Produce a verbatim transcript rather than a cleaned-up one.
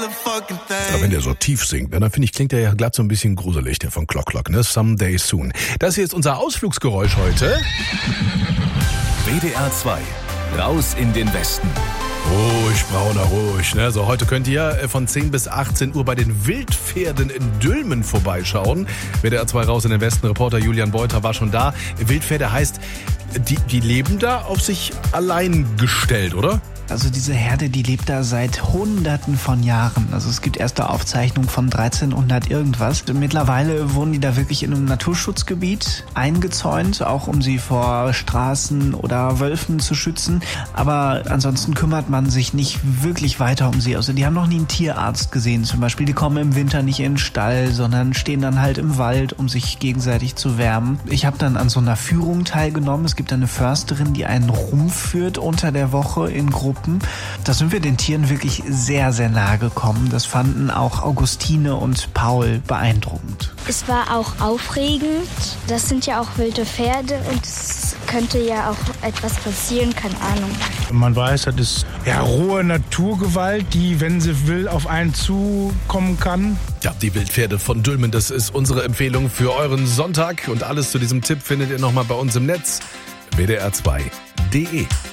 Ja, wenn der so tief singt, ne, dann finde ich, klingt der ja glatt so ein bisschen gruselig, der von Clock Clock, ne? Someday Soon. Das hier ist unser Ausflugsgeräusch heute. W D R zwei, raus in den Westen. Ruhig, Brauner, ruhig. Ne? So, heute könnt ihr von zehn bis achtzehn Uhr bei den Wildpferden in Dülmen vorbeischauen. W D R zwei raus in den Westen. Reporter Julian Beuter war schon da. Wildpferde heißt, die, die leben da auf sich allein gestellt, oder? Also diese Herde, die lebt da seit Hunderten von Jahren. Also es gibt erste Aufzeichnungen von dreizehnhundert irgendwas. Mittlerweile wohnen die da wirklich in einem Naturschutzgebiet eingezäunt, auch um sie vor Straßen oder Wölfen zu schützen. Aber ansonsten kümmert man sich nicht wirklich weiter um sie. Also die haben noch nie einen Tierarzt gesehen zum Beispiel. Die kommen im Winter nicht in den Stall, sondern stehen dann halt im Wald, um sich gegenseitig zu wärmen. Ich habe dann an so einer Führung teilgenommen. Es gibt eine Försterin, die einen rumführt unter der Woche in Gruppen. Da sind wir den Tieren wirklich sehr, sehr nahe gekommen. Das fanden auch Augustine und Paul beeindruckend. Es war auch aufregend. Das sind ja auch wilde Pferde und es könnte ja auch etwas passieren, keine Ahnung. Man weiß, das ist ja rohe Naturgewalt, die, wenn sie will, auf einen zukommen kann. Ja, die Wildpferde von Dülmen, das ist unsere Empfehlung für euren Sonntag. Und alles zu diesem Tipp findet ihr nochmal bei uns im Netz. W D R zwei punkt de